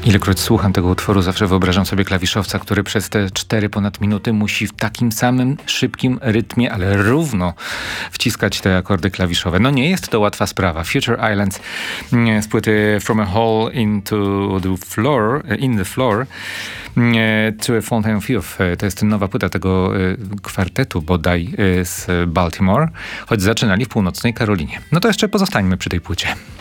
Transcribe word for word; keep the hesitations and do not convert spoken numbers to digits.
Ilekroć słucham tego utworu, zawsze wyobrażam sobie klawiszowca, który przez te cztery ponad minuty musi w takim samym szybkim rytmie, ale równo wciskać te akordy klawiszowe. No nie jest to łatwa sprawa. Future Islands z płyty From a Hole into the Floor, in the Floor to a Fountain of Youth. To jest nowa płyta tego kwartetu bodaj z Baltimore, choć zaczynali w północnej Karolinie. No to jeszcze pozostańmy przy tej płycie.